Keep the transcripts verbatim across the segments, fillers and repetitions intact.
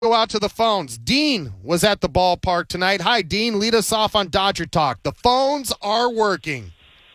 Go out to the phones. Dean was at the ballpark tonight. Hi, Dean. Lead us off on Dodger Talk. The phones are working.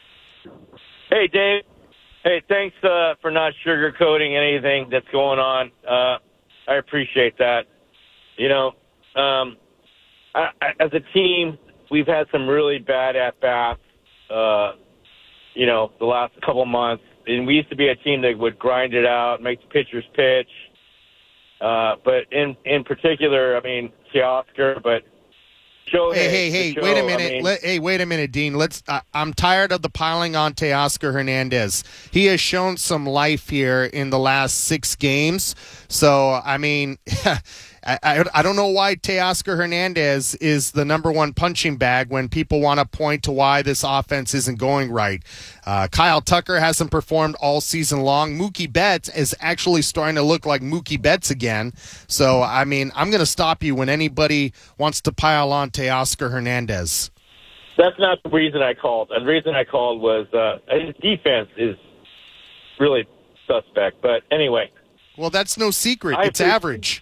Hey, Dave. Hey, thanks uh, for not sugarcoating anything that's going on. Uh, I appreciate that. You know, um, I, I, as a team, we've had some really bad at-bats, uh, you know, the last couple months. And we used to be a team that would grind it out, make the pitchers pitch. Uh, but in in particular, I mean, Teoscar, but Shohei. Hey, hey, hey, Show, wait a minute. I mean, Let, hey, wait a minute, Dean. Let's. Uh, I'm tired of the piling on Teoscar Hernandez. He has shown some life here in the last six games. So, I mean, I, I, I don't know why Teoscar Hernandez is the number one punching bag when people want to point to why this offense isn't going right. Uh, Kyle Tucker hasn't performed all season long. Mookie Betts is actually starting to look like Mookie Betts again. So, I mean, I'm going to stop you when anybody wants to pile on Teoscar Hernandez. That's not the reason I called. The reason I called was uh, his defense is really suspect. But anyway. Well, that's no secret. I it's appreciate- average.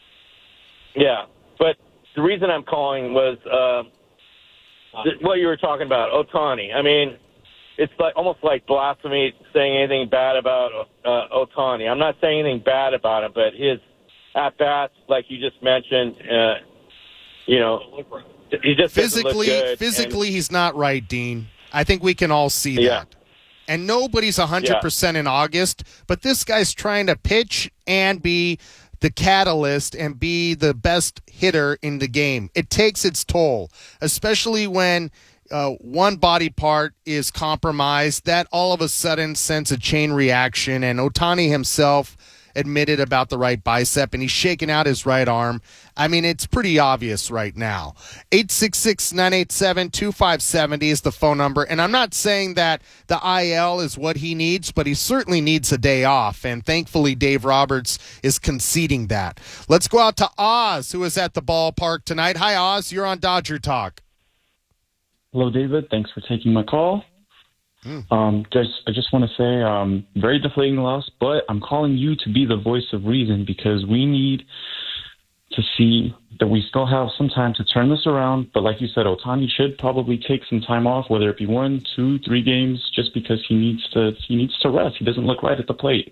Yeah, but the reason I'm calling was uh, th- what you were talking about, Ohtani. I mean, it's like almost like blasphemy saying anything bad about uh, Ohtani. I'm not saying anything bad about him, but his at-bats, like you just mentioned, uh, you know, he just doesn't look Physically, good. physically, he's not right, Dean. I think we can all see Yeah. that. And nobody's one hundred percent in August, but this guy's trying to pitch and be the catalyst and be the best hitter in the game. It takes its toll, especially when uh, one body part is compromised. That all of a sudden sends a chain reaction, and Ohtani himself admitted about the right bicep, and he's shaking out his right arm. I mean, it's pretty obvious right now. eight six six, nine eight seven, two five seven zero is the phone number, and I'm not saying that the I L is what he needs, but he certainly needs a day off, and thankfully Dave Roberts is conceding that. Let's go out to Oz, who is at the ballpark tonight. Hi, Oz. You're on Dodger Talk. Hello, David. Thanks for taking my call. Mm. Um, just, I just want to say, um, very deflating loss, but I'm calling you to be the voice of reason because we need to see that we still have some time to turn this around. But like you said, Ohtani should probably take some time off, whether it be one, two, three games, just because he needs to. He needs to rest. He doesn't look right at the plate.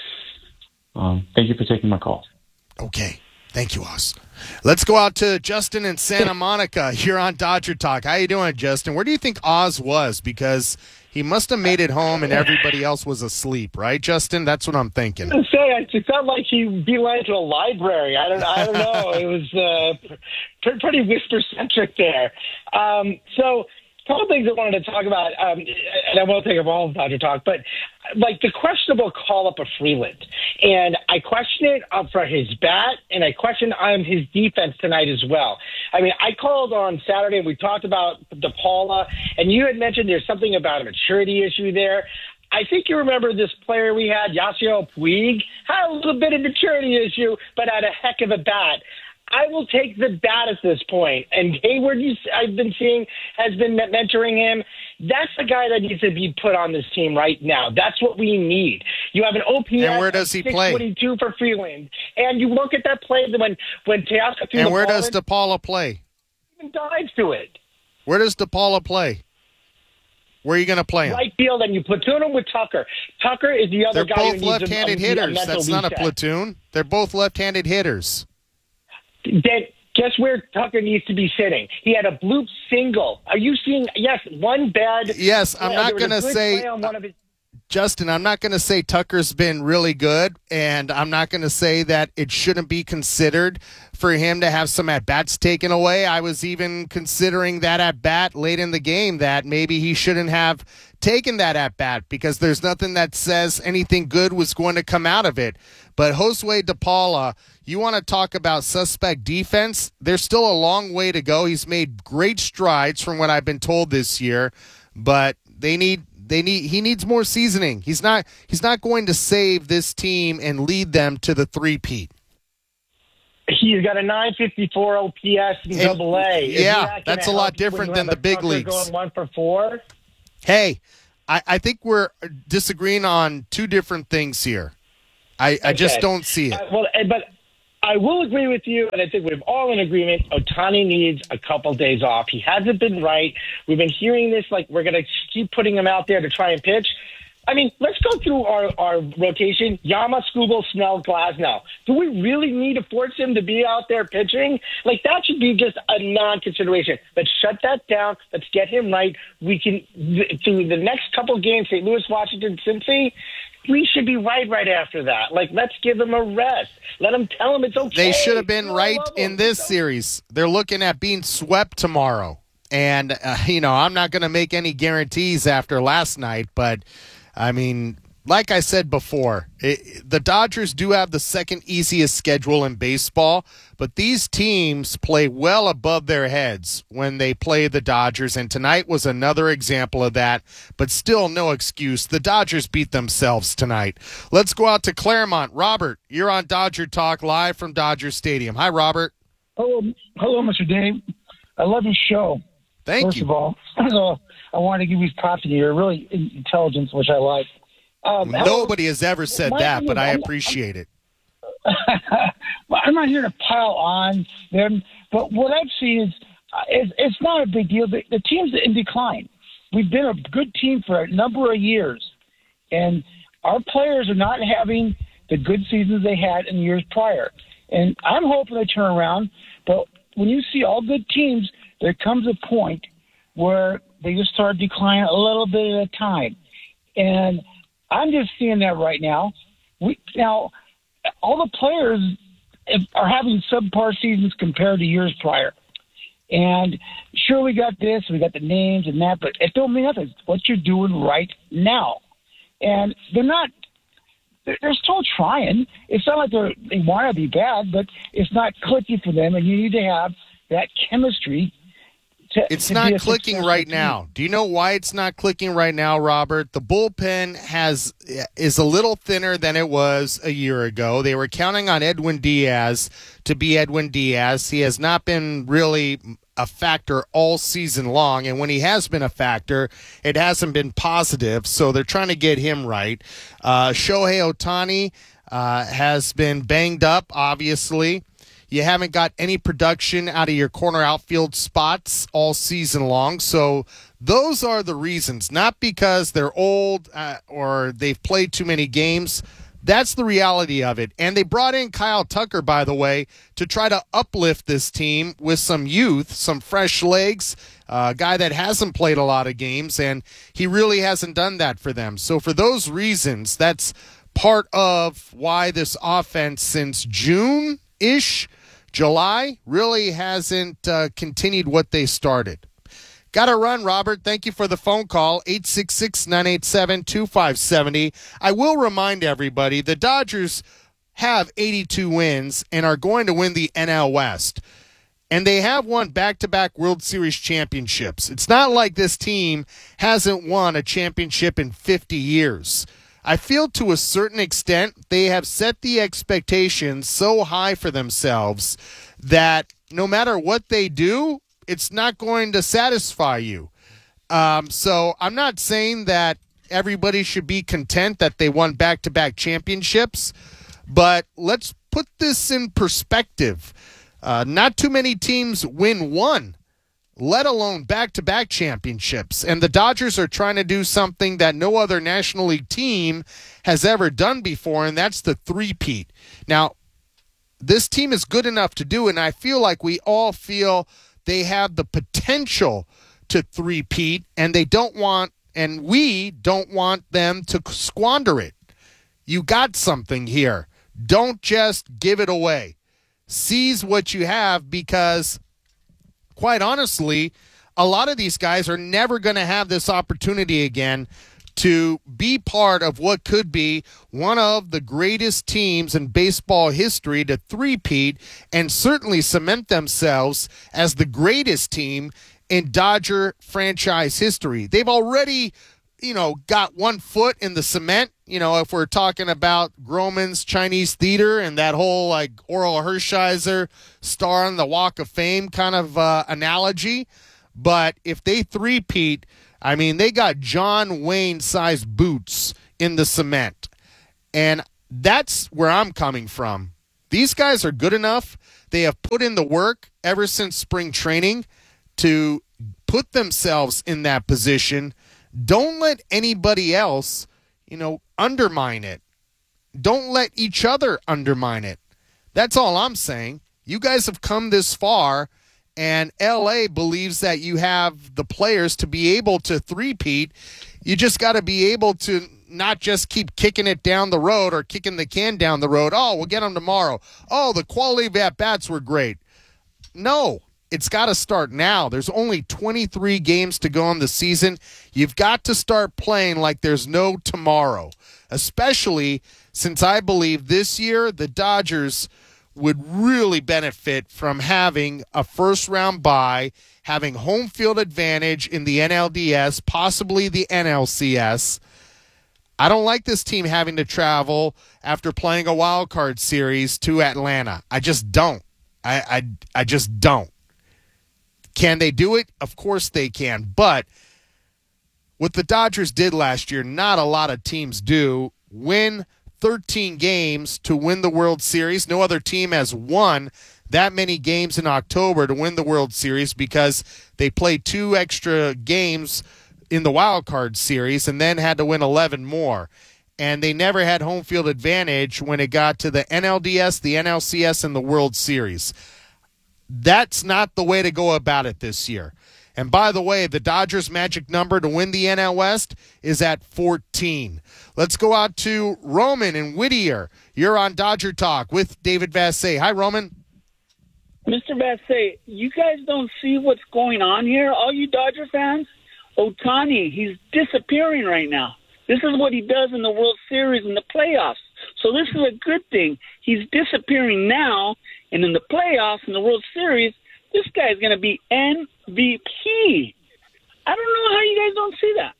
Um, thank you for taking my call. Okay. Thank you, Oz. Let's go out to Justin in Santa Monica. You're on Dodger Talk. How you doing, Justin? Where do you think Oz was? Because he must have made it home and everybody else was asleep, right, Justin? That's what I'm thinking. I was say, it felt like he beeline to a library. I don't, I don't know. It was uh, pretty, pretty whisper-centric there. Um, so a couple things I wanted to talk about, um, and I won't take up all of Dodger Talk, but like the questionable call-up of Freeland. And I question it uh, for his bat, and I question um, his defense tonight as well. I mean, I called on Saturday, and we talked about DePaula, and you had mentioned there's something about a maturity issue there. I think you remember this player we had, Yasiel Puig, had a little bit of maturity issue, but had a heck of a bat. I will take the bat at this point. And Hayward, I've been seeing, has been mentoring him. That's the guy that needs to be put on this team right now. That's what we need. You have an O P S and where does he play? six twenty-two for Freeland. And you look at that play when, when Teoscar threw And the where ball does in, DePaula play? he dives to it. Where does DePaula play? Where are you going to play him? Right field, and you platoon him with Tucker. Tucker is the other They're guy both who needs left-handed a, a, hitters. a mental That's not a reset. platoon. They're both left-handed hitters. Then guess where Tucker needs to be sitting? He had a bloop single. Are you seeing? Yes, one bad. Yes, I'm yeah, not there was a going to good say. play on one of his- Justin, I'm not going to say Tucker's been really good, and I'm not going to say that it shouldn't be considered for him to have some at-bats taken away. I was even considering that at-bat late in the game that maybe he shouldn't have taken that at-bat because there's nothing that says anything good was going to come out of it. But Josue DePaula, you want to talk about suspect defense? There's still a long way to go. He's made great strides from what I've been told this year, but they need They need he needs more seasoning. He's not he's not going to save this team and lead them to the three-peat. He's got a nine fifty-four O P S in And- Double A. Is yeah, that gonna that's a help lot you when different you than have the a big Tucker leagues. Going one for four. Hey, I, I think we're disagreeing on two different things here. I, I just Okay. don't see it. Uh, well, and- but I will agree with you, and I think we're all in agreement. Ohtani needs a couple days off. He hasn't been right. We've been hearing this like we're going to keep putting him out there to try and pitch. I mean, let's go through our, our rotation. Yama, Skubal, Snell, Glasnow. Do we really need to force him to be out there pitching? Like, that should be just a non-consideration. Let's shut that down. Let's get him right. We can, through the next couple games, Saint Louis, Washington, Cincy, we should be right right after that. Like, let's give them a rest. Let them tell them it's okay. They should have been You know, right I love in them. this So- series. They're looking at being swept tomorrow. And, uh, you know, I'm not going to make any guarantees after last night, but, I mean, like I said before, it, the Dodgers do have the second easiest schedule in baseball, but these teams play well above their heads when they play the Dodgers, and tonight was another example of that, but still no excuse. The Dodgers beat themselves tonight. Let's go out to Claremont. Robert, you're on Dodger Talk live from Dodger Stadium. Hi, Robert. Hello, hello, Mister Dave. I love your show. Thank First you. of all, so I want to give you props to you. You're really intelligent, which I like. Um, Nobody has ever said My that, thing but is, I I'm- appreciate it. well, I'm not here to pile on them, but what I've seen is uh, it's, it's not a big deal. The, the team's in decline. We've been a good team for a number of years, and our players are not having the good seasons they had in the years prior. And I'm hoping they turn around, but when you see all good teams, there comes a point where they just start declining a little bit at a time. And I'm just seeing that right now. We now all the players are having subpar seasons compared to years prior. And sure, we got this, we got the names and that, but it don't mean nothing. It's what you're doing right now. And they're not, they're, they're still trying. It's not like they're, they want to be bad, but it's not clicking for them, and you need to have that chemistry. To, It's to not be a clicking successful right team. now. Do you know why it's not clicking right now, Robert? The bullpen has is a little thinner than it was a year ago. They were counting on Edwin Diaz to be Edwin Diaz. He has not been really a factor all season long, and when he has been a factor, it hasn't been positive, so they're trying to get him right. Uh, Shohei Ohtani uh, has been banged up, obviously. You haven't got any production out of your corner outfield spots all season long. So those are the reasons, not because they're old uh, or they've played too many games. That's the reality of it. And they brought in Kyle Tucker, by the way, to try to uplift this team with some youth, some fresh legs, uh, a guy that hasn't played a lot of games, and he really hasn't done that for them. So for those reasons, that's part of why this offense since June-ish, July, really hasn't uh, continued what they started. Got to run, Robert. Thank you for the phone call, eight six six, nine eight seven, two five seven zero. I will remind everybody, the Dodgers have eighty-two wins and are going to win the N L West. And they have won back-to-back World Series championships. It's not like this team hasn't won a championship in fifty years. I feel to a certain extent they have set the expectations so high for themselves that no matter what they do, it's not going to satisfy you. Um, so I'm not saying that everybody should be content that they won back-to-back championships, but let's put this in perspective. Uh, not too many teams win one, let alone back-to-back championships. And the Dodgers are trying to do something that no other National League team has ever done before, and that's the three-peat. Now, this team is good enough to do it, and I feel like we all feel they have the potential to three-peat, and they don't want, and we don't want them to squander it. You got something here. Don't just give it away. Seize what you have, because quite honestly, a lot of these guys are never going to have this opportunity again to be part of what could be one of the greatest teams in baseball history to three-peat and certainly cement themselves as the greatest team in Dodger franchise history. They've already, you know, got one foot in the cement. You know, if we're talking about Grauman's Chinese Theater and that whole like Oral Hershiser star on the Walk of Fame kind of uh, analogy. But if they three-peat, I mean, they got John Wayne-sized boots in the cement. And that's where I'm coming from. These guys are good enough. They have put in the work ever since spring training to put themselves in that position. Don't let anybody else, you know, undermine it. Don't let each other undermine it. That's all I'm saying. You guys have come this far, and L A believes that you have the players to be able to three-peat. You just got to be able to not just keep kicking it down the road or kicking the can down the road. Oh, we'll get them tomorrow. Oh, the quality of at-bats were great. No, it's got to start now. There's only twenty-three games to go in the season. You've got to start playing like there's no tomorrow, especially since I believe this year the Dodgers would really benefit from having a first-round bye, having home field advantage in the N L D S, possibly the N L C S. I don't like this team having to travel after playing a wild card series to Atlanta. I just don't. I, I, I just don't. Can they do it? Of course they can. But what the Dodgers did last year, not a lot of teams do. Win thirteen games to win the World Series. No other team has won that many games in October to win the World Series because they played two extra games in the wild card series and then had to win eleven more. And they never had home field advantage when it got to the N L D S, the N L C S, and the World Series. That's not the way to go about it this year. And by the way, the Dodgers' magic number to win the N L West is at fourteen. Let's go out to Roman in Whittier. You're on Dodger Talk with David Vassegh. Hi, Roman. Mister Vassegh, you guys don't see what's going on here? All you Dodger fans? Ohtani, he's disappearing right now. This is what he does in the World Series and the playoffs. So this is a good thing. He's disappearing now, and in the playoffs and the World Series, this guy's going to be M V P. I don't know how you guys don't see that.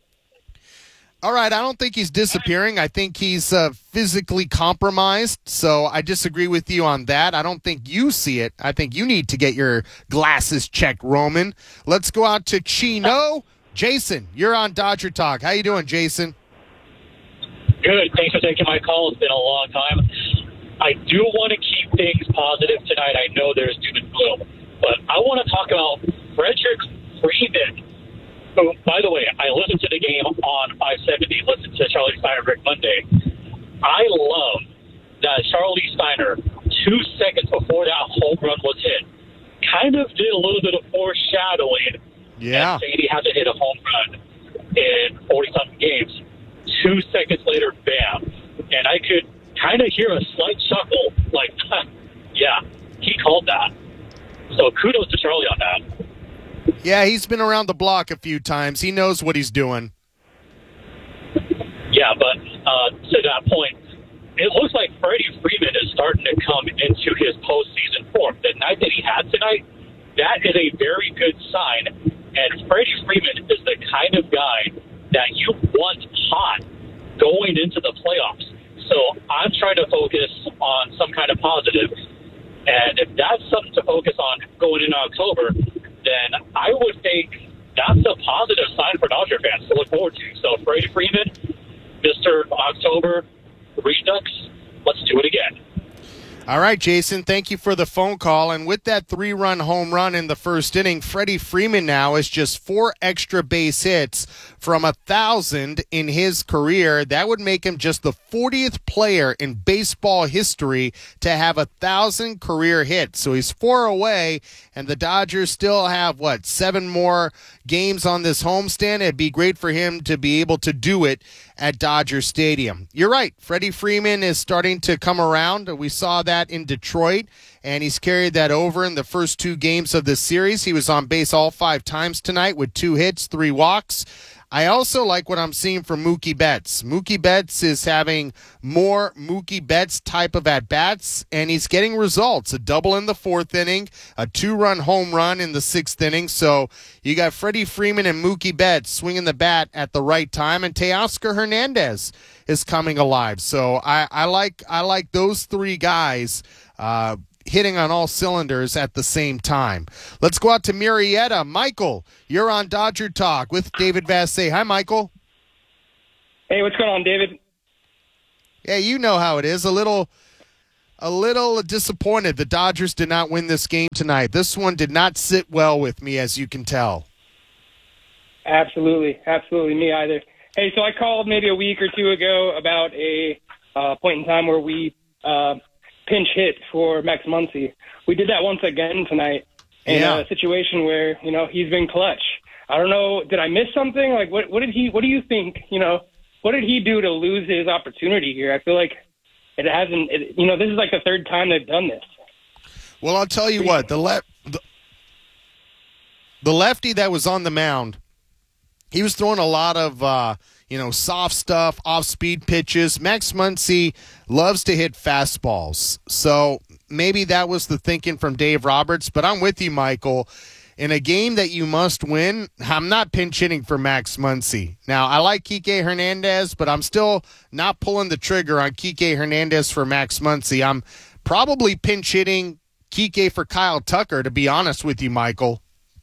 All right, I don't think he's disappearing. I think he's uh, physically compromised, so I disagree with you on that. I don't think you see it. I think you need to get your glasses checked, Roman. Let's go out to Chino. Jason, you're on Dodger Talk. How you doing, Jason? Good. Thanks for taking my call. It's been a long time. I do want to keep things positive tonight. I know there's doom and gloom, but I want to talk about Frederick Freeman, who, by the way, I listened to the game on five seventy, listened to Charlie Steiner Rick Monday. I love that Charlie Steiner, two seconds before that home run was hit, kind of did a little bit of foreshadowing. Yeah. And saying he had to hit a home run in forty-something games. Two seconds later, bam. And I could kind of hear a slight chuckle, like, yeah, he called that. So kudos to Charlie on that. Yeah, he's been around the block a few times. He knows what he's doing. Yeah, but uh, to that point, it looks like Freddie Freeman is starting to come into his postseason form. The night that he had tonight, that is a very good sign. And Freddie Freeman is the kind of guy that you want hot going into the playoffs. So I'm trying to focus on some kind of positive. And if that's something to focus on going into October, then I would think that's a positive sign for Dodger fans to look forward to. So Freddie Freeman, Mister October, Redux, let's do it again. All right, Jason, thank you for the phone call. And with that three-run home run in the first inning, Freddie Freeman now is just four extra base hits from a thousand in his career. That would make him just the fortieth player in baseball history to have a thousand career hits. So he's four away, and the Dodgers still have, what, seven more games on this homestand? It'd be great for him to be able to do it at Dodger Stadium. You're right. Freddie Freeman is starting to come around. We saw that in Detroit, and he's carried that over in the first two games of this series. He was on base all five times tonight with two hits, three walks. I also like what I'm seeing from Mookie Betts. Mookie Betts is having more Mookie Betts type of at-bats, and he's getting results. A double in the fourth inning, a two-run home run in the sixth inning. So you got Freddie Freeman and Mookie Betts swinging the bat at the right time, and Teoscar Hernandez is coming alive. So I, I like I like those three guys uh, hitting on all cylinders at the same time. Let's go out to Marietta. Michael, you're on Dodger Talk with David Vassegh. Hi, Michael. Hey, what's going on, David? Yeah, you know how it is. A little a little disappointed the Dodgers did not win this game tonight. This one did not sit well with me, as you can tell. Absolutely. Absolutely. Me either. Hey, so I called maybe a week or two ago about a uh, point in time where we uh, pinch hit for Max Muncy. We did that once again tonight in yeah. a situation where, you know, he's been clutch. I don't know. Did I miss something? Like, what, what did he, what do you think, you know, what did he do to lose his opportunity here? I feel like it hasn't, it, you know, this is like the third time they've done this. Well, I'll tell you what, the, le- the, the lefty that was on the mound, he was throwing a lot of, uh, you know, soft stuff, off-speed pitches. Max Muncy loves to hit fastballs. So maybe that was the thinking from Dave Roberts. But I'm with you, Michael. In a game that you must win, I'm not pinch hitting for Max Muncy. Now, I like Kike Hernandez, but I'm still not pulling the trigger on Kike Hernandez for Max Muncy. I'm probably pinch hitting Kike for Kyle Tucker, to be honest with you, Michael.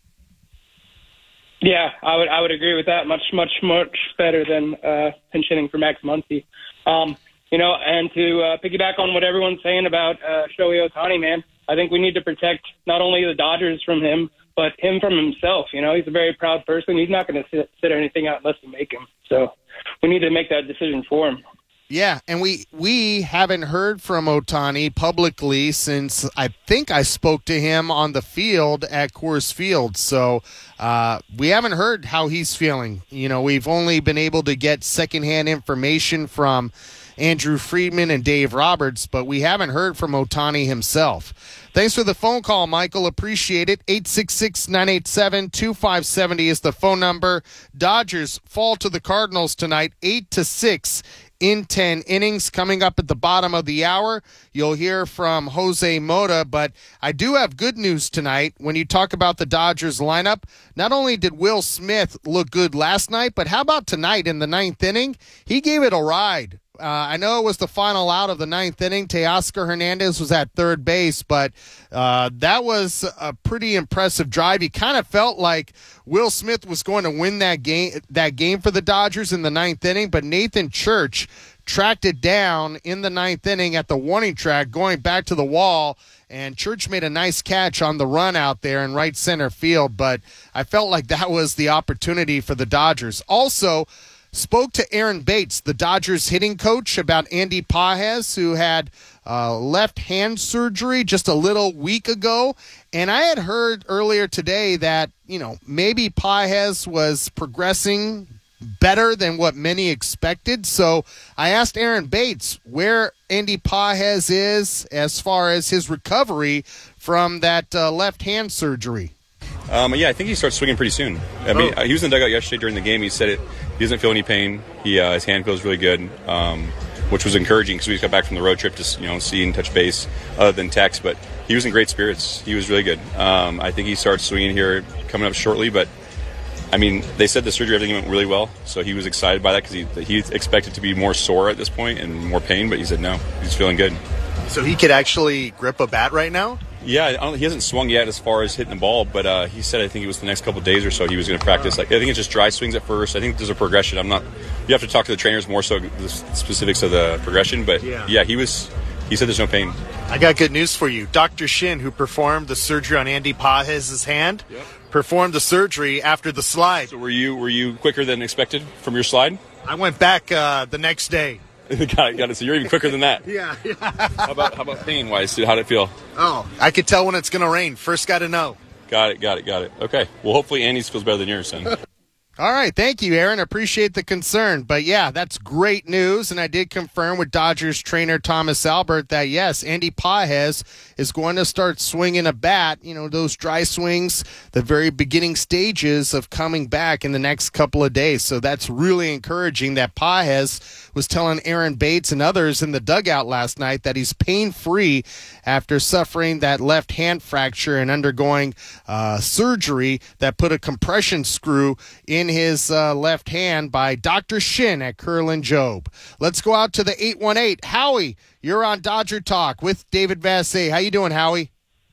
Yeah, I would I would agree with that. Much, much, much better than uh, pinch hitting for Max Muncy. Um, you know, and to uh, piggyback on what everyone's saying about uh, Shohei Ohtani, man, I think we need to protect not only the Dodgers from him, but him from himself. You know, he's a very proud person. He's not going to sit, sit anything out unless we make him. So we need to make that decision for him. Yeah, and we we haven't heard from Ohtani publicly since I think I spoke to him on the field at Coors Field. So uh, we haven't heard how he's feeling. You know, we've only been able to get secondhand information from Andrew Friedman and Dave Roberts, but we haven't heard from Ohtani himself. Thanks for the phone call, Michael. Appreciate it. eight six six, nine eight seven, two five seven zero is the phone number. Dodgers fall to the Cardinals tonight, eight to six in ten innings. Coming up at the bottom of the hour, you'll hear from Jose Mota, but I do have good news tonight. When you talk about the Dodgers lineup, not only did Will Smith look good last night, but how about tonight in the ninth inning? He gave it a ride. Uh, I know it was the final out of the ninth inning. Teoscar Hernandez was at third base, but uh, that was a pretty impressive drive. You kind of felt like Will Smith was going to win that game, that game for the Dodgers in the ninth inning, but Nathan Church tracked it down in the ninth inning at the warning track, going back to the wall, and Church made a nice catch on the run out there in right center field, but I felt like that was the opportunity for the Dodgers. Also, spoke to Aaron Bates, the Dodgers hitting coach, about Andy Pages, who had uh, left hand surgery just a little week ago. And I had heard earlier today that, you know, maybe Pages was progressing better than what many expected. So I asked Aaron Bates where Andy Pages is as far as his recovery from that uh, left hand surgery. Um, yeah, I think he starts swinging pretty soon. I mean, oh. He was in the dugout yesterday during the game. He said it. He doesn't feel any pain. He uh, his hand feels really good, um, which was encouraging because we just got back from the road trip to you know see and touch base, other than text. But he was in great spirits. He was really good. Um, I think he starts swinging here coming up shortly. But I mean, they said the surgery everything went really well, so he was excited by that because he he expected to be more sore at this point and more pain. But he said no, he's feeling good. So he could actually grip a bat right now? Yeah, I don't, he hasn't swung yet as far as hitting the ball, but uh, he said I think it was the next couple of days or so he was going to practice. Like I think it's just dry swings at first. I think there's a progression. I'm not. You have to talk to the trainers more so the specifics of the progression, but yeah, yeah he was. He said there's no pain. I got good news for you. Doctor Shin, who performed the surgery on Andy Pages' hand, yep. performed the surgery after the slide. So were you were you quicker than expected from your slide? I went back uh, the next day. got it, got it. So you're even quicker than that. yeah. yeah. how about how about pain wise? How did it feel? Oh, I could tell when it's going to rain. First, got to know. Got it. Got it. Got it. Okay. Well, hopefully Andy's feels better than yours, then. All right. Thank you, Aaron. Appreciate the concern. But, yeah, that's great news. And I did confirm with Dodgers trainer Thomas Albert that, yes, Andy Pages is going to start swinging a bat. You know, those dry swings, the very beginning stages of coming back in the next couple of days. So that's really encouraging that Pages was telling Aaron Bates and others in the dugout last night that he's pain-free after suffering that left hand fracture and undergoing uh, surgery that put a compression screw in his uh, left hand by Doctor Shin at Curlin Job. Let's go out to the eight one eight. Howie, you're on Dodger Talk with David Vassay. How you doing, Howie?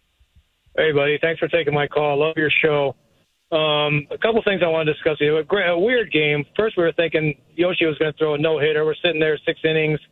Hey, buddy. Thanks for taking my call. Love your show. Um, a couple things I want to discuss with you. A, great, a weird game. First, we were thinking Yoshi was going to throw a no-hitter. We're sitting there six innings.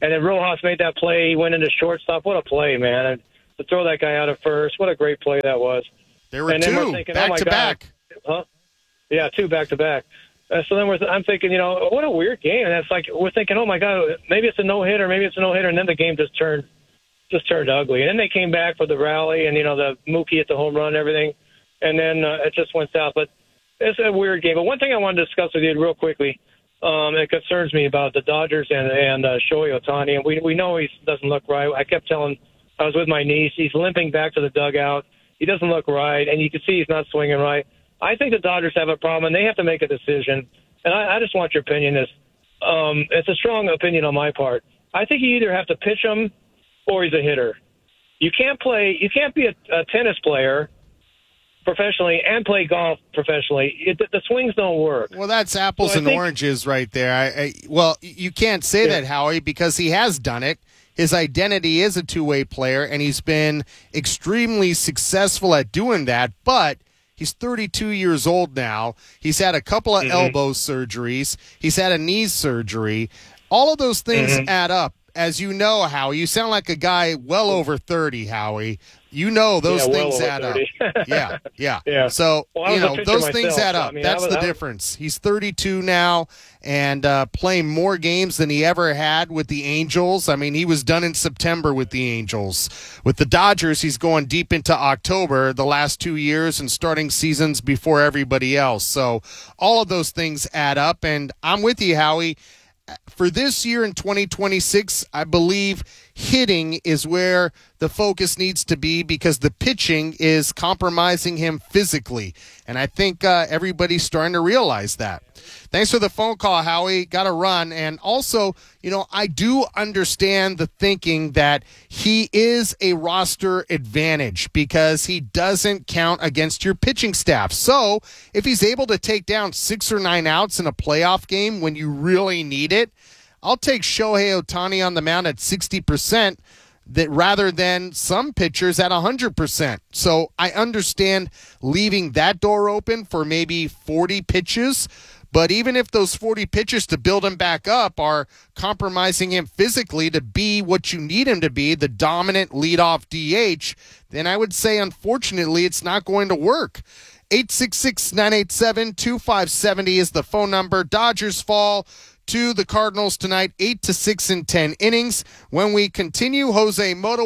And then Rojas made that play. He went into shortstop. What a play, man. And to throw that guy out at first, what a great play that was. There were and then two, we're thinking, back oh my to God. back. Huh? Yeah, two back to back. Uh, so then we're th- I'm thinking, you know, what a weird game. And it's like we're thinking, oh my God, maybe it's a no hitter, maybe it's a no hitter, and then the game just turned just turned ugly. And then they came back for the rally, and you know the Mookie at the home run, and everything, and then uh, it just went south. But it's a weird game. But one thing I wanted to discuss with you real quickly, um, it concerns me about the Dodgers and and uh, Shohei Ohtani, and we we know he doesn't look right. I kept telling, I was with my niece, he's limping back to the dugout. He doesn't look right, and you can see he's not swinging right. I think the Dodgers have a problem, and they have to make a decision. And I, I just want your opinion. Is um, it's a strong opinion on my part. I think you either have to pitch him or he's a hitter. You can't play. You can't be a, a tennis player professionally and play golf professionally. It, the swings don't work. Well, that's apples so and think, oranges right there. I, I, well, you can't say yeah. that, Howie, because he has done it. His identity is a two-way player, and he's been extremely successful at doing that, but he's thirty-two years old now. He's had a couple of mm-hmm. elbow surgeries. He's had a knee surgery. All of those things mm-hmm. add up. As you know, Howie, you sound like a guy well over thirty, Howie. You know those yeah, things well add thirty. up. Yeah, yeah. yeah. So, well, you know, those myself, things add up. So, I mean, That's was, the was, difference. He's thirty-two now and uh, playing more games than he ever had with the Angels. I mean, he was done in September with the Angels. With the Dodgers, he's going deep into October the last two years and starting seasons before everybody else. So all of those things add up, and I'm with you, Howie. For this year in twenty twenty-six, I believe hitting is where the focus needs to be because the pitching is compromising him physically. And I think uh, everybody's starting to realize that. Thanks for the phone call, Howie. Got to run. And also, you know, I do understand the thinking that he is a roster advantage because he doesn't count against your pitching staff. So if he's able to take down six or nine outs in a playoff game when you really need it, I'll take Shohei Ohtani on the mound at sixty percent that rather than some pitchers at one hundred percent. So I understand leaving that door open for maybe forty pitches. But even if those forty pitches to build him back up are compromising him physically to be what you need him to be, the dominant leadoff D H, then I would say, unfortunately, it's not going to work. eight six six, nine eight seven, two five seven zero is the phone number. Dodgers fall to the Cardinals tonight, eight to six in ten innings. When we continue, Jose Moto.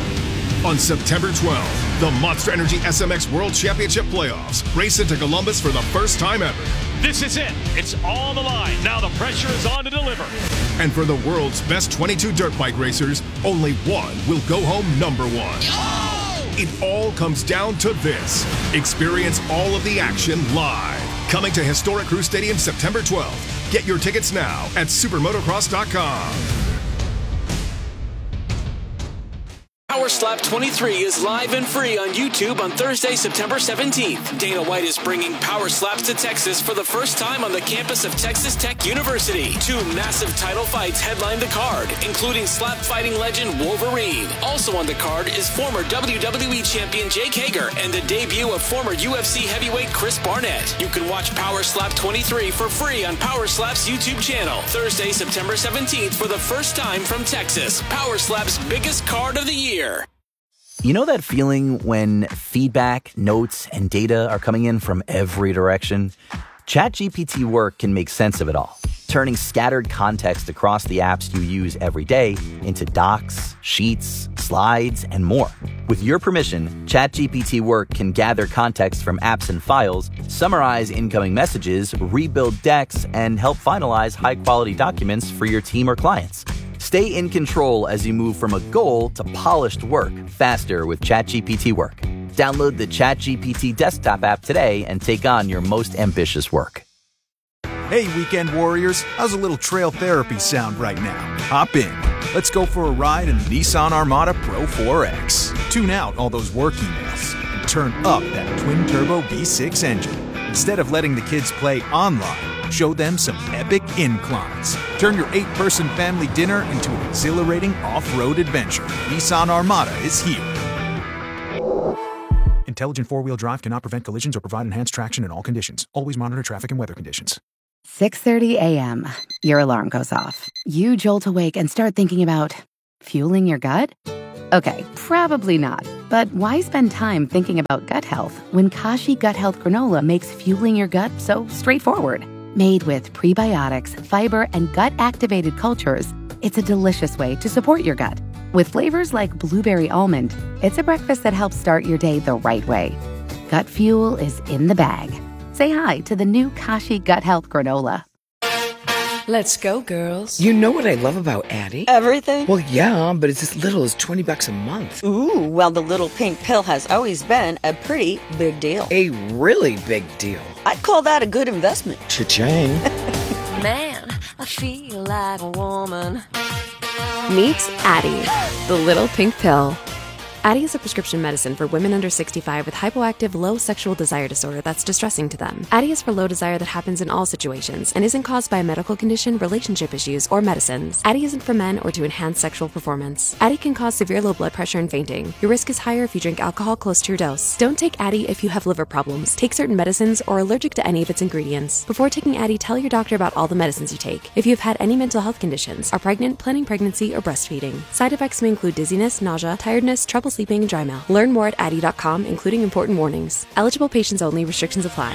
On September twelfth, the Monster Energy S M X World Championship Playoffs race into Columbus for the first time ever. This is it. It's all on the line. Now the pressure is on to deliver. And for the world's best twenty-two dirt bike racers, only one will go home number one. Oh! It all comes down to this. Experience all of the action live. Coming to Historic Crew Stadium September twelfth. Get your tickets now at supermotocross dot com. Power Slap twenty-three is live and free on YouTube on Thursday, September seventeenth. Dana White is bringing Power Slaps to Texas for the first time on the campus of Texas Tech University. Two massive title fights headline the card, including slap fighting legend Wolverine. Also on the card is former W W E champion Jake Hager and the debut of former U F C heavyweight Chris Barnett. You can watch Power Slap twenty-three for free on Power Slap's YouTube channel. Thursday, September seventeenth for the first time from Texas. Power Slap's biggest card of the year. You know that feeling when feedback, notes, and data are coming in from every direction? ChatGPT Work can make sense of it all, turning scattered context across the apps you use every day into docs, sheets, slides, and more. With your permission, ChatGPT Work can gather context from apps and files, summarize incoming messages, rebuild decks, and help finalize high-quality documents for your team or clients. Stay in control as you move from a goal to polished work faster with ChatGPT Work. Download the ChatGPT desktop app today and take on your most ambitious work. Hey, weekend warriors, how's a little trail therapy sound right now? Hop in. Let's go for a ride in the Nissan Armada Pro four X. Tune out all those work emails and turn up that twin-turbo V six engine. Instead of letting the kids play online, show them some epic inclines. Turn your eight-person family dinner into an exhilarating off-road adventure. Nissan Armada is here. Intelligent four-wheel drive cannot prevent collisions or provide enhanced traction in all conditions. Always monitor traffic and weather conditions. six thirty a.m. Your alarm goes off. You jolt awake and start thinking about fueling your gut? Okay, probably not. But why spend time thinking about gut health when Kashi Gut Health Granola makes fueling your gut so straightforward? Made with prebiotics, fiber, and gut-activated cultures, it's a delicious way to support your gut. With flavors like blueberry almond, it's a breakfast that helps start your day the right way. Gut fuel is in the bag. Say hi to the new Kashi Gut Health Granola. Let's go, girls. You know what I love about Addie? Everything? Well, yeah, but it's as little as twenty bucks a month. Ooh, well, the little pink pill has always been a pretty big deal. A really big deal. I'd call that a good investment. Cha-ching. Man, I feel like a woman. Meet Addie, the little pink pill. Addie is a prescription medicine for women under sixty-five with hypoactive low sexual desire disorder that's distressing to them. Addie is for low desire that happens in all situations and isn't caused by a medical condition, relationship issues, or medicines. Addie isn't for men or to enhance sexual performance. Addie can cause severe low blood pressure and fainting. Your risk is higher if you drink alcohol close to your dose. Don't take Addie if you have liver problems, take certain medicines, or are allergic to any of its ingredients. Before taking Addie, tell your doctor about all the medicines you take. If you have had any mental health conditions, are pregnant, planning pregnancy, or breastfeeding. Side effects may include dizziness, nausea, tiredness, trouble sleeping, and dry mouth. Learn more at addie dot com, including important warnings. Eligible patients only. Restrictions apply.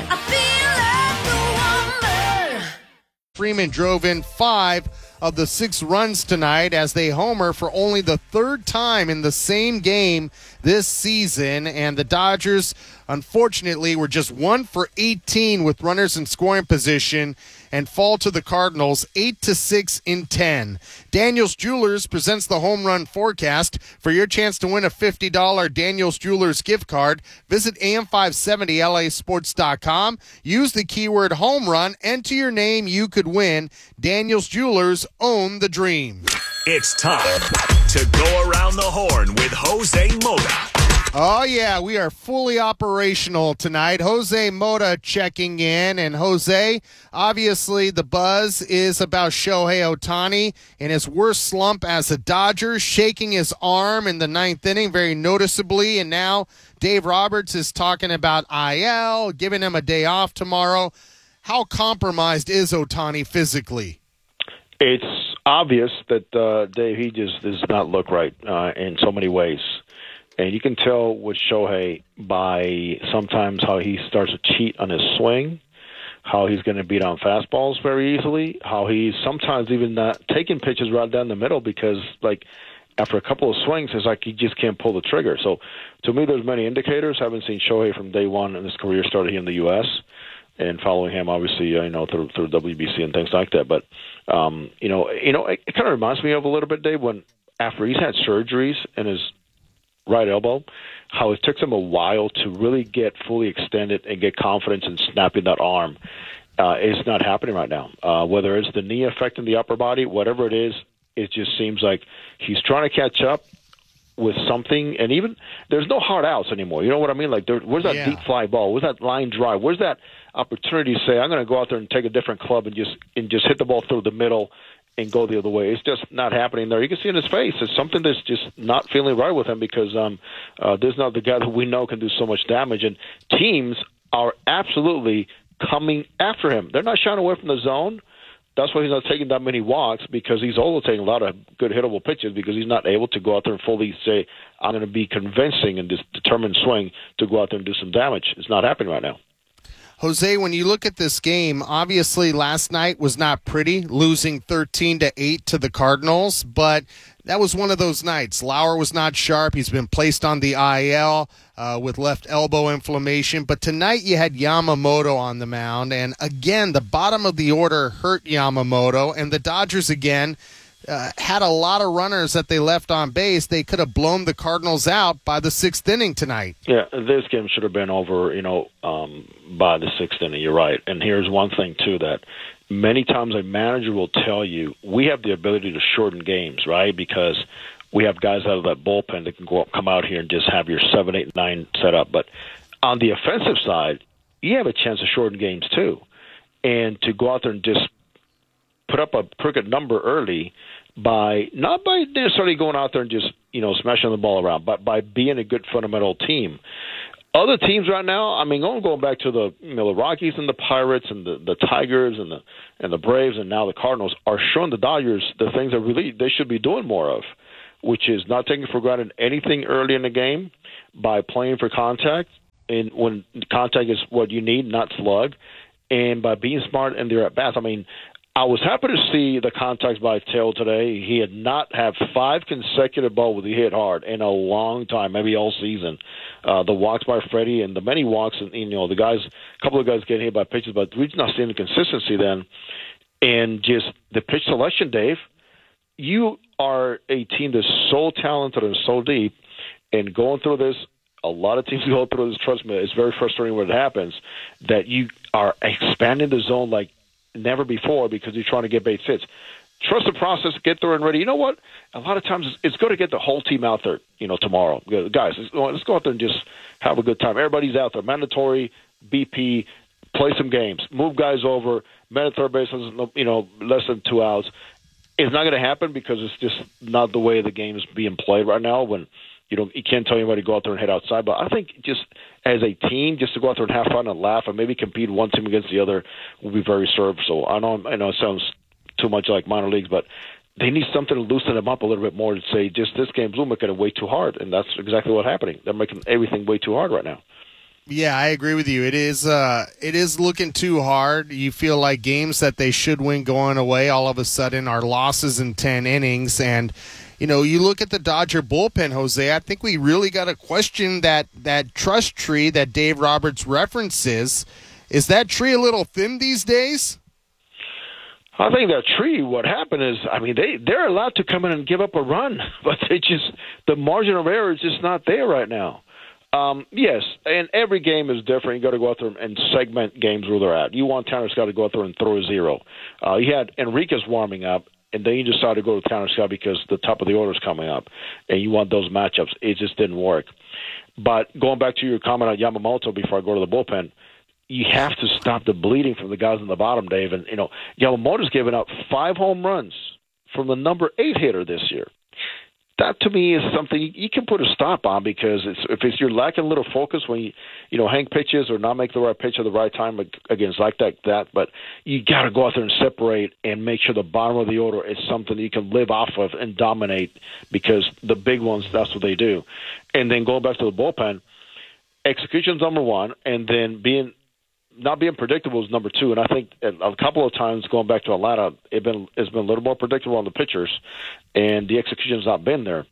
Freeman drove in five of the six runs tonight as they homer for only the third time in the same game this season. And the Dodgers, unfortunately, were just one for eighteen with runners in scoring position and fall to the Cardinals eight to six in ten. Daniels Jewelers presents the home run forecast. For your chance to win a fifty dollars Daniels Jewelers gift card, visit A M five seventy L A sports dot com. Use the keyword home run. Enter your name. You could win. Daniels Jewelers, own the dream. It's time to go around the horn with Jose Mota. Oh, yeah, we are fully operational tonight. Jose Mota checking in. And, Jose, obviously the buzz is about Shohei Ohtani and his worst slump as a Dodger, shaking his arm in the ninth inning very noticeably. And now Dave Roberts is talking about I L, giving him a day off tomorrow. How compromised is Ohtani physically? It's obvious that, uh, Dave, he just does not look right uh, in so many ways. And you can tell with Shohei by sometimes how he starts to cheat on his swing, how he's going to beat on fastballs very easily, how he's sometimes even not taking pitches right down the middle because, like, after a couple of swings, it's like he just can't pull the trigger. So, to me, there's many indicators. I haven't seen Shohei from day one in his career started here in the U S and following him, obviously, uh, you know, through, through W B C and things like that. But, um, you know, you know, it, it kind of reminds me of a little bit, Dave, when after he's had surgeries in his right elbow, how it took him a while to really get fully extended and get confidence in snapping that arm. Uh, it's not happening right now. Uh, whether it's the knee affecting the upper body, whatever it is, it just seems like he's trying to catch up with something. And even there's no hard outs anymore. You know what I mean? Like, there, where's that yeah. deep fly ball? Where's that line drive? Where's that opportunity to say, I'm going to go out there and take a different club and just and just hit the ball through the middle and go the other way? It's just not happening there. You can see in his face. It's something that's just not feeling right with him because um, uh, there's not the guy that we know can do so much damage. And teams are absolutely coming after him. They're not shying away from the zone. That's why he's not taking that many walks, because he's also taking a lot of good hittable pitches because he's not able to go out there and fully say, I'm going to be convincing in this determined swing to go out there and do some damage. It's not happening right now. Jose, when you look at this game, obviously last night was not pretty, losing thirteen to eight to the Cardinals, but that was one of those nights. Lauer was not sharp. He's been placed on the I L uh, with left elbow inflammation. But tonight you had Yamamoto on the mound, and again, the bottom of the order hurt Yamamoto, and the Dodgers again uh, had a lot of runners that they left on base. They could have blown the Cardinals out by the sixth inning tonight. Yeah, this game should have been over, you know, um, by the sixth inning. You're right. And here's one thing, too, that many times a manager will tell you, we have the ability to shorten games, right? Because we have guys out of that bullpen that can go up, come out here and just have your seven, eight, nine set up. But on the offensive side, you have a chance to shorten games, too. And to go out there and just put up a crooked number early by not by necessarily going out there and just, you know, smashing the ball around, but by being a good fundamental team. Other teams right now, I mean, I'm going back to the you know the Rockies and the Pirates and the, the Tigers and the and the Braves and now the Cardinals are showing the Dodgers the things that really they should be doing more of, which is not taking for granted anything early in the game by playing for contact, and when contact is what you need, not slug, and by being smart in their at bats. I mean, I was happy to see the contacts by Tail today. He had not had five consecutive balls with he hit hard in a long time, maybe all season. Uh, the walks by Freddie and the many walks, and you know the guys, a couple of guys getting hit by pitches, but we're not seeing the consistency then. And just the pitch selection, Dave. You are a team that's so talented and so deep, and going through this. A lot of teams go through this. Trust me, it's very frustrating when it happens. That you are expanding the zone like never before because you're trying to get base hits. Trust the process, get through and ready. You know what? A lot of times it's, it's going to get the whole team out there, you know, tomorrow. Guys, let's go, let's go out there and just have a good time. Everybody's out there. Mandatory, B P, play some games. Move guys over. Mandatory bases, you know, less than two outs. It's not going to happen because it's just not the way the game is being played right now when you know, you can't tell anybody to go out there and hit outside. But I think just as a team, just to go out there and have fun and laugh and maybe compete one team against the other will be very served. So I know I know it sounds too much like minor leagues, but they need something to loosen them up a little bit more to say just this game's making it way too hard. And that's exactly what's happening. They're making everything way too hard right now. Yeah, I agree with you. It is uh, it is looking too hard. You feel like games that they should win going away all of a sudden are losses in ten innings. And, you know, you look at the Dodger bullpen, Jose, I think we really got to question that, that trust tree that Dave Roberts references. Is that tree a little thin these days? I think that tree, what happened is, I mean, they, they're allowed to come in and give up a run, but they just, the margin of error is just not there right now. Um, yes, and every game is different. You got to go out there and segment games where they're at. You want Tanner Scott to go out there and throw a zero. Uh, you had Enriquez warming up, and then you decided to go to Tanner Scott because the top of the order is coming up, and you want those matchups. It just didn't work. But going back to your comment on Yamamoto before I go to the bullpen, you have to stop the bleeding from the guys on the bottom, Dave. And, you know, Yamamoto's given up five home runs from the number eight hitter this year. That, to me, is something you can put a stop on because it's, if it's, you're lacking a little focus when you, you know, hang pitches or not make the right pitch at the right time against like that, that. But you got to go out there and separate and make sure the bottom of the order is something that you can live off of and dominate because the big ones, that's what they do. And then going back to the bullpen, execution's number one, and then being not being predictable is number two. And I think a couple of times going back to Atlanta, it been it's been a little more predictable on the pitchers, and the execution's not been there.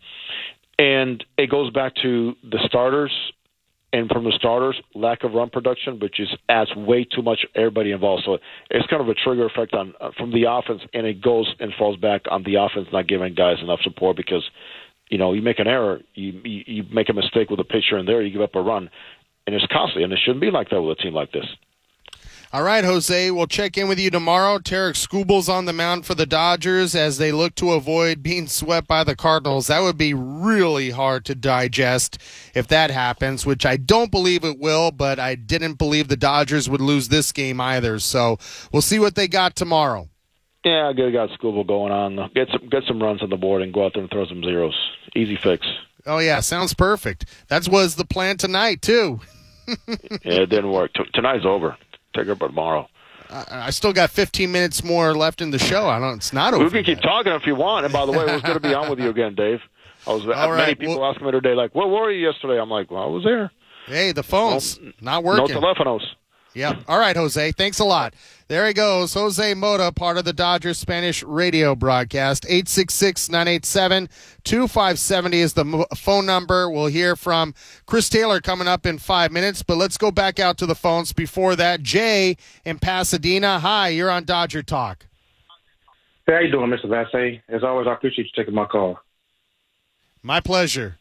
And it goes back to the starters, and from the starters, lack of run production, which is adds way too much everybody involved. So it's kind of a trigger effect on uh, from the offense, and it goes and falls back on the offense not giving guys enough support because, you know, you make an error, you you, you make a mistake with a pitcher in there, you give up a run, and it's costly, and it shouldn't be like that with a team like this. All right, Jose, we'll check in with you tomorrow. Tarek Skubal's on the mound for the Dodgers as they look to avoid being swept by the Cardinals. That would be really hard to digest if that happens, which I don't believe it will, but I didn't believe the Dodgers would lose this game either. So we'll see what they got tomorrow. Yeah, I got Skubal going on. Get some, get some runs on the board and go out there and throw some zeros. Easy fix. Oh, yeah, sounds perfect. That was the plan tonight, too. Yeah, it didn't work. T- tonight's over. Take her up tomorrow. Uh, I still got fifteen minutes more left in the show. I don't. It's not over. We can keep talking if you want. And by the way, it was good to be on with you again, Dave. I was. All many right, people well, ask me today, like, "Where were you yesterday?" I'm like, "Well, I was there." Hey, the phone's no, not working. No teléfonos. Yeah. All right, Jose. Thanks a lot. There he goes. Jose Mota, part of the Dodgers Spanish radio broadcast. eight six six, nine eight seven, two five seven zero is the phone number. We'll hear from Chris Taylor coming up in five minutes, but let's go back out to the phones. Before that, Jay in Pasadena. Hi, you're on Dodger Talk. Hey, how you doing, Mister Vassay? As always, I appreciate you taking my call. My pleasure.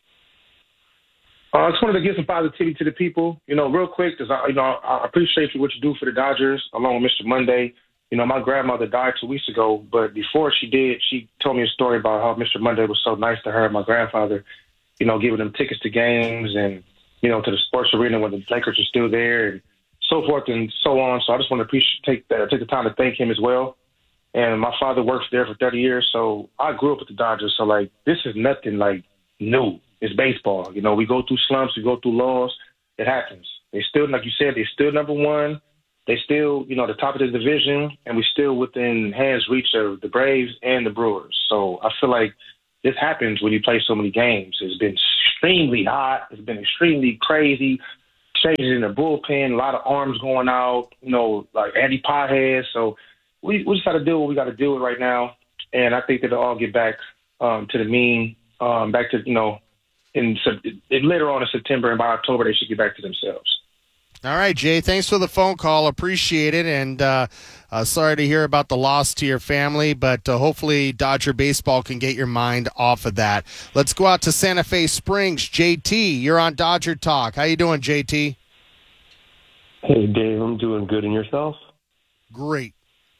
Uh, I just wanted to give some positivity to the people, you know, real quick, because I, you know, I appreciate what you do for the Dodgers, along with Mister Monday. You know, my grandmother died two weeks ago, but before she did, she told me a story about how Mister Monday was so nice to her and my grandfather, you know, giving them tickets to games and, you know, to the sports arena when the Lakers are still there and so forth and so on. So I just want to appreciate take the, take the time to thank him as well. And my father worked there for thirty years, so I grew up with the Dodgers. So, like, this is nothing, like, new. It's baseball. You know, we go through slumps, we go through lows, it happens. They still, like you said, they're still number one. They still, you know, the top of the division, and we're still within hands reach of the Braves and the Brewers. So I feel like this happens when you play so many games. It's been extremely hot. It's been extremely crazy. Changes in the bullpen, a lot of arms going out, you know, like Andy Pages. So we, we just got to do what we got to do right now. And I think that they'll all get back um, to the mean, um, back to, you know, in, in later on in September, and by October, they should get back to themselves. All right, Jay, thanks for the phone call. Appreciate it. And uh, uh, sorry to hear about the loss to your family, but uh, hopefully Dodger baseball can get your mind off of that. Let's go out to Santa Fe Springs. J T, you're on Dodger Talk. How you doing, J T? Hey, Dave, I'm doing good. And yourself? Great.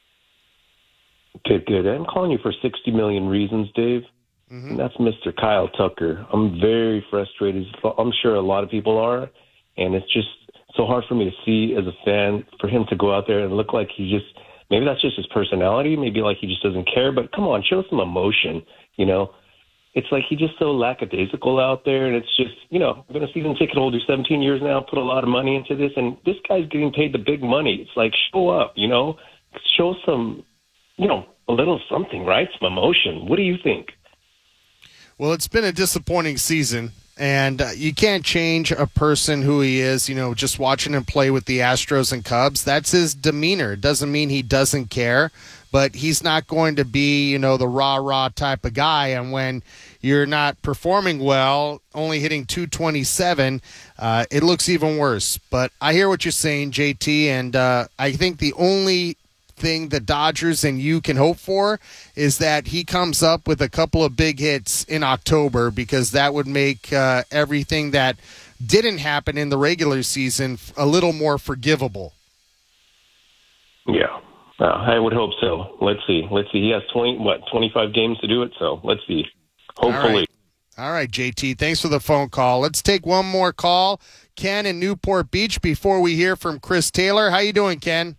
Good, good. I'm calling you for sixty million reasons, Dave. Mm-hmm. And that's Mister Kyle Tucker. I'm very frustrated. I'm sure a lot of people are. And it's just so hard for me to see as a fan for him to go out there and look like he just, maybe that's just his personality. Maybe like he just doesn't care. But come on, show some emotion, you know. It's like he's just so lackadaisical out there. And it's just, you know, I've been a season ticket holder seventeen years now, put a lot of money into this. And this guy's getting paid the big money. It's like, show up, you know, show some, you know, a little something, right? Some emotion. What do you think? Well, it's been a disappointing season, and uh, you can't change a person who he is, you know, just watching him play with the Astros and Cubs. That's his demeanor. It doesn't mean he doesn't care, but he's not going to be, you know, the rah-rah type of guy. And when you're not performing well, only hitting two twenty-seven, uh, it looks even worse. But I hear what you're saying, J T, and uh, I think the only thing the Dodgers and you can hope for is that he comes up with a couple of big hits in October, because that would make uh, everything that didn't happen in the regular season a little more forgivable. Yeah, uh, I would hope so. Let's see. Let's see. He has twenty, what, twenty-five games to do it, so let's see. Hopefully. All right, All right J T, thanks for the phone call. Let's take one more call. Ken in Newport Beach before we hear from Chris Taylor. How you doing, Ken?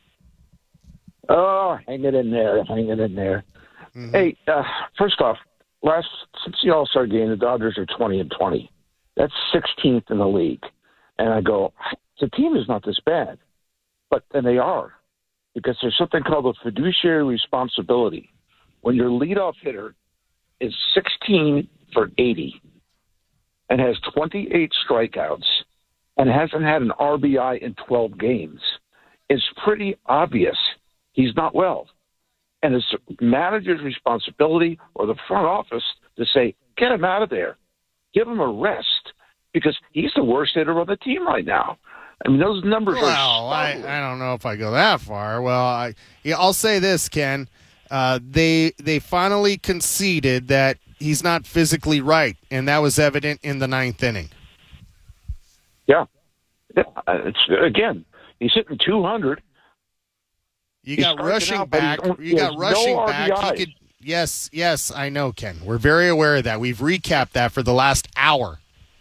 Oh, hang it in there, hang it in there. Mm-hmm. Hey, uh, first off, last since the All-Star game, the Dodgers are twenty and twenty. That's sixteenth in the league. And I go, the team is not this bad. But then they are, because there's something called a fiduciary responsibility. When your leadoff hitter is sixteen for eighty and has twenty-eight strikeouts and hasn't had an R B I in twelve games, it's pretty obvious he's not well. And it's the manager's responsibility or the front office to say, get him out of there. Give him a rest, because he's the worst hitter on the team right now. I mean, those numbers well, are I, I don't know if I go that far. Well, I, yeah, I'll say this, Ken. Uh, they they finally conceded that he's not physically right, and that was evident in the ninth inning. Yeah. yeah it's, again, he's hitting two hundred. You got rushing out, back. You got rushing no back. He could, yes, yes, I know, Ken. We're very aware of that. We've recapped that for the last hour.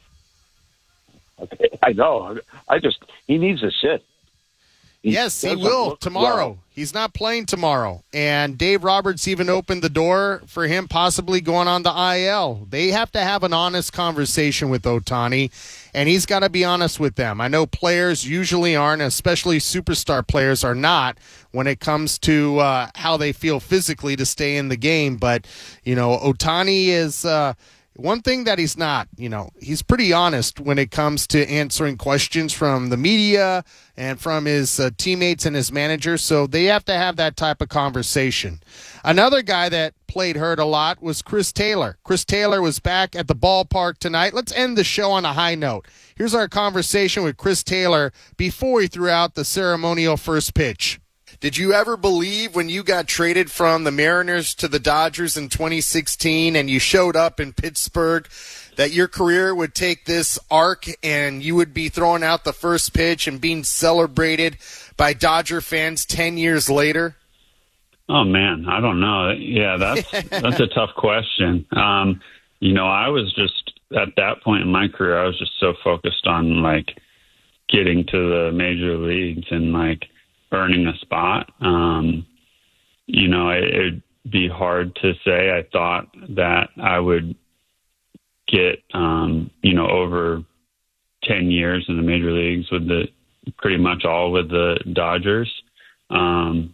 Okay, I know. I just he needs to sit. He yes, he will tomorrow. Well. He's not playing tomorrow. And Dave Roberts even opened the door for him possibly going on the I L. They have to have an honest conversation with Ohtani, and he's got to be honest with them. I know players usually aren't, especially superstar players are not, when it comes to uh, how they feel physically to stay in the game. But, you know, Ohtani is uh, – one thing that he's not, you know, he's pretty honest when it comes to answering questions from the media and from his uh, teammates and his manager, so they have to have that type of conversation. Another guy that played hurt a lot was Chris Taylor. Chris Taylor was back at the ballpark tonight. Let's end the show on a high note. Here's our conversation with Chris Taylor before he threw out the ceremonial first pitch. Did you ever believe when you got traded from the Mariners to the Dodgers in twenty sixteen and you showed up in Pittsburgh that your career would take this arc and you would be throwing out the first pitch and being celebrated by Dodger fans ten years later? Oh, man, I don't know. Yeah, that's that's a tough question. Um, you know, I was just, at that point in my career, I was just so focused on, like, getting to the major leagues and, like, earning a spot. Um, you know, it, it'd be hard to say. I thought that I would get, um, you know, over ten years in the major leagues with the pretty much all with the Dodgers. Um,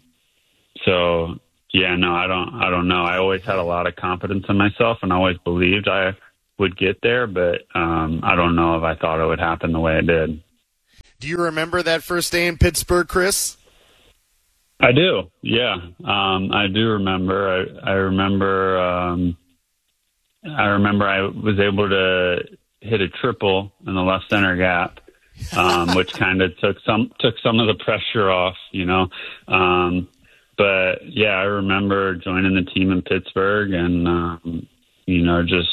so yeah, no, I don't, I don't know. I always had a lot of confidence in myself and I always believed I would get there, but um, I don't know if I thought it would happen the way it did. Do you remember that first day in Pittsburgh, Chris? I do. Yeah. Um, I do remember, I, I remember, um, I remember I was able to hit a triple in the left center gap, um, which kind of took some, took some of the pressure off, you know? Um, but yeah, I remember joining the team in Pittsburgh and, um, you know, just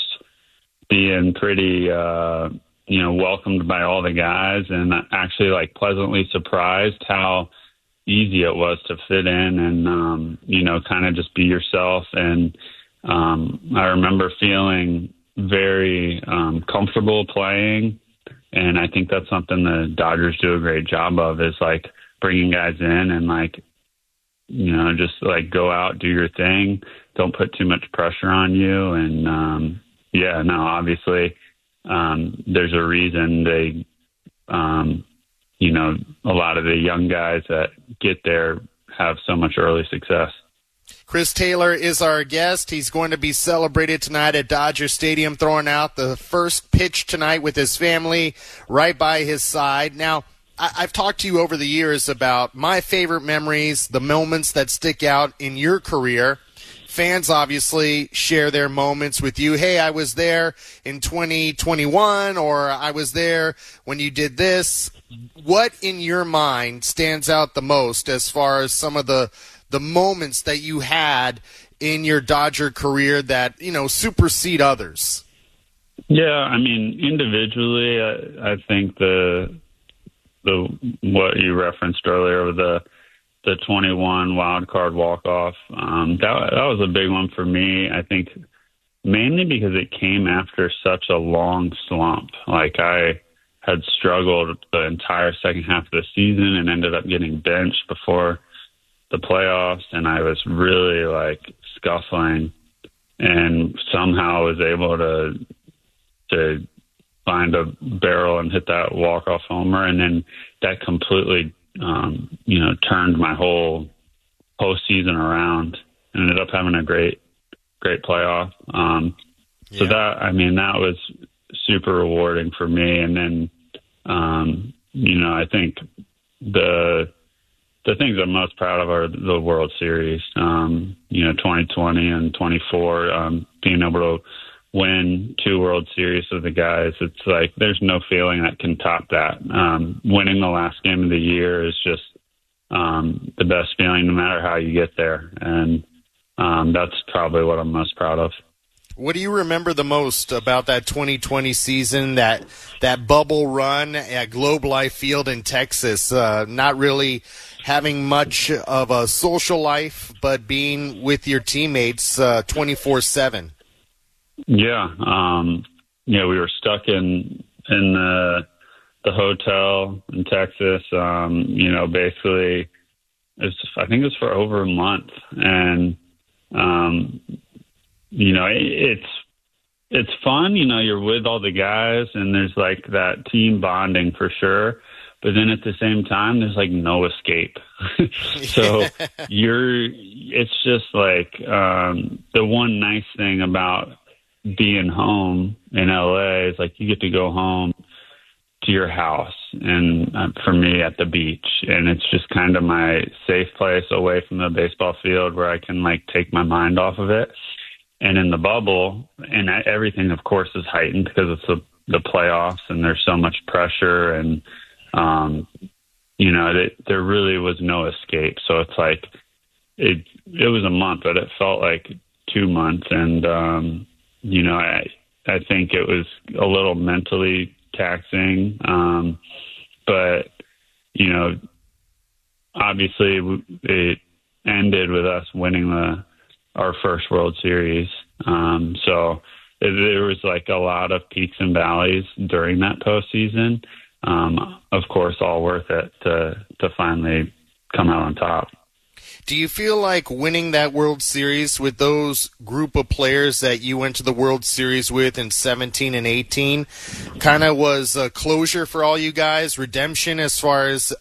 being pretty, uh, you know, welcomed by all the guys and actually like pleasantly surprised how easy it was to fit in and, um, you know, kind of just be yourself. And um, I remember feeling very um, comfortable playing. And I think that's something the Dodgers do a great job of is like bringing guys in and like, you know, just like go out, do your thing. Don't put too much pressure on you. And um, yeah, no, obviously um, there's a reason they, um, you know, a lot of the young guys that get there have so much early success. Chris Taylor is our guest. He's going to be celebrated tonight at Dodger Stadium, throwing out the first pitch tonight with his family right by his side. Now, I- I've talked to you over the years about my favorite memories, the moments that stick out in your career. Fans obviously share their moments with you. Hey, I was there in twenty twenty-one, or I was there when you did this. What in your mind stands out the most as far as some of the the moments that you had in your Dodger career that, you know, supersede others? Yeah, I mean, individually, I, I think the the what you referenced earlier, the the twenty-one wild card walk off, um, that that was a big one for me. I think mainly because it came after such a long slump. Like I had struggled the entire second half of the season and ended up getting benched before the playoffs, and I was really like scuffling, and somehow was able to to find a barrel and hit that walk-off homer, and then that completely um, you know turned my whole postseason around. And ended up having a great great playoff. Um, so yeah. that I mean that was super rewarding for me. And then um, you know I think the The things I'm most proud of are the World Series, um, you know, twenty twenty and twenty-four, um, being able to win two World Series with the guys. It's like there's no feeling that can top that. Um, winning the last game of the year is just um, the best feeling no matter how you get there. And um, that's probably what I'm most proud of. What do you remember the most about that twenty twenty season, that that bubble run at Globe Life Field in Texas? Uh, not really having much of a social life, but being with your teammates uh, twenty-four seven. Yeah, um, yeah, we were stuck in in the the hotel in Texas. Um, you know, basically, it's I think it was for over a month, and um, you know, it, it's it's fun. You know, you're with all the guys, and there's like that team bonding for sure. But then at the same time, there's like no escape. So you're, it's just like um, the one nice thing about being home in L A is like you get to go home to your house, and uh, for me at the beach. And it's just kind of my safe place away from the baseball field where I can like take my mind off of it. And in the bubble, and everything, of course, is heightened because it's the, the playoffs and there's so much pressure and, Um, you know, it, there really was no escape. So it's like, it, it was a month, but it felt like two months. And, um, you know, I, I think it was a little mentally taxing. Um, but, you know, obviously it ended with us winning the, our first World Series. Um, so it, there was like a lot of peaks and valleys during that postseason. Um, of course, all worth it to to finally come out on top. do you feel like winning that World Series with those group of players that you went to the World Series with in seventeen and eighteen kind of was a closure for all you guys, redemption as far as